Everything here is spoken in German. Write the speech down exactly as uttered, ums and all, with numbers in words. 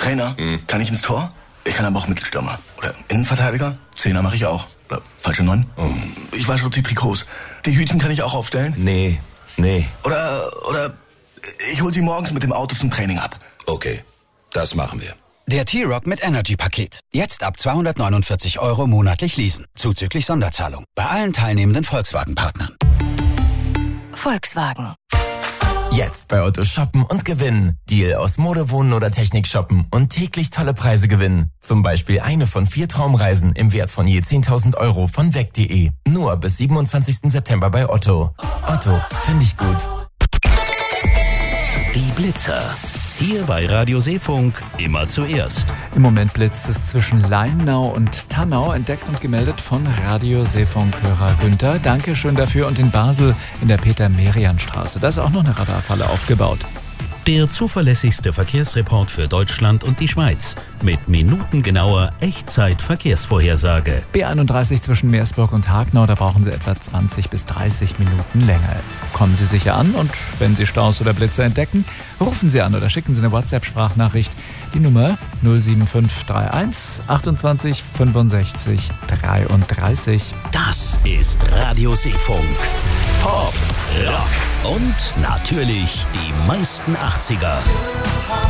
Trainer, Hm. kann ich ins Tor? Ich kann aber auch Mittelstürmer. Oder Innenverteidiger? Zehner mache ich auch. Oder falsche Neun? Oh. Ich wasche auch die Trikots. Die Hütchen kann ich auch aufstellen? Nee, nee. Oder, oder ich hol sie morgens mit dem Auto zum Training ab. Okay, das machen wir. Der T-Rock mit Energy-Paket. Jetzt ab zweihundertneunundvierzig Euro monatlich leasen. Zuzüglich Sonderzahlung. Bei allen teilnehmenden Volkswagen-Partnern. Volkswagen. Jetzt bei Otto shoppen und gewinnen. Deal aus Mode, Wohnen oder Technik shoppen und täglich tolle Preise gewinnen. Zum Beispiel eine von vier Traumreisen im Wert von je zehntausend Euro von weg punkt de. Nur bis siebenundzwanzigsten September bei Otto. Otto, finde ich gut. Die Blitzer. Hier bei Radio Seefunk immer zuerst. Im Moment blitzt es zwischen Leinau und Tannau, entdeckt und gemeldet von Radio Seefunk-Hörer Günther. Dankeschön dafür. Und in Basel in der Peter-Merian-Straße. Da ist auch noch eine Radarfalle aufgebaut. Der zuverlässigste Verkehrsreport für Deutschland und die Schweiz. Mit minutengenauer Echtzeit-Verkehrsvorhersage. B einunddreißig zwischen Meersburg und Hagnau, da brauchen Sie etwa zwanzig bis dreißig Minuten länger. Kommen Sie sicher an und wenn Sie Staus oder Blitze entdecken, rufen Sie an oder schicken Sie eine WhatsApp-Sprachnachricht. Die Nummer null sieben fünf drei eins achtundzwanzig fünfundsechzig dreiunddreißig. Das ist Radio Seefunk. Pop, Rock und natürlich die meisten achtziger.